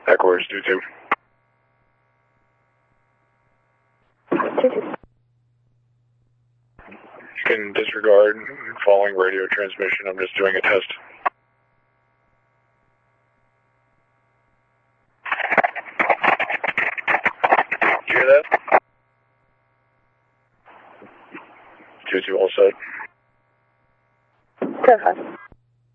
Echo 2-2. You can disregard following radio transmission. I'm just doing a test. Did you hear that? 2-2 all set. 10-5.